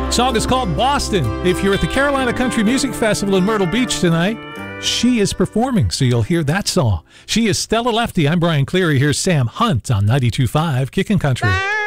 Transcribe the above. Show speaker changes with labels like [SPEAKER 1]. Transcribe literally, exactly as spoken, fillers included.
[SPEAKER 1] Song is called Boston. If you're at the Carolina Country Music Festival in Myrtle Beach tonight, she is performing, so you'll hear that song. She is Stella Lefty. I'm Brian Cleary. Here's Sam Hunt on ninety-two point five Kickin' Country.